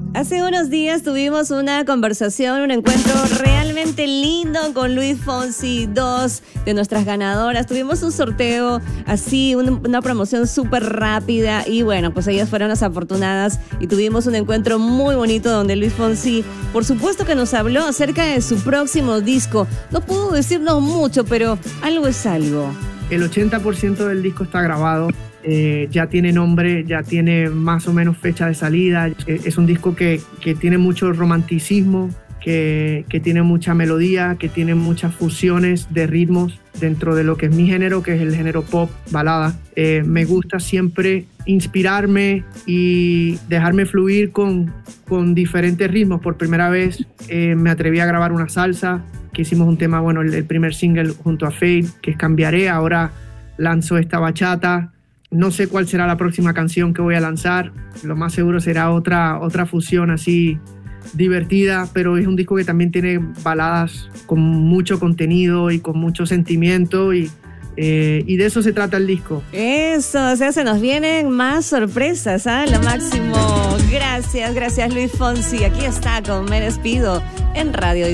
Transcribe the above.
Hace unos días tuvimos una conversación, un encuentro realmente lindo con Luis Fonsi, dos de nuestras ganadoras. Tuvimos un sorteo así, una promoción súper rápida y bueno, pues ellas fueron las afortunadas y tuvimos un encuentro muy bonito donde Luis Fonsi, por supuesto que nos habló acerca de su próximo disco. No pudo decirnos mucho, pero algo es algo. El 80% del disco está grabado. Ya tiene nombre, ya tiene más o menos fecha de salida. Es un disco que tiene mucho romanticismo, que tiene mucha melodía, que tiene muchas fusiones de ritmos dentro de lo que es mi género, que es el género pop, balada. Me gusta siempre inspirarme y dejarme fluir con diferentes ritmos. Por primera vez me atreví a grabar una salsa, que hicimos un tema, bueno, el primer single junto a Fade, que es Cambiaré. Ahora lanzo esta bachata. No sé cuál será la próxima canción que voy a lanzar. Lo más seguro será otra fusión así divertida, pero es un disco que también tiene baladas con mucho contenido y con mucho sentimiento y de eso se trata el disco. Eso, o sea, se nos vienen más sorpresas, ¿ah? Lo máximo. Gracias Luis Fonsi. Aquí está con Me Despido en Radio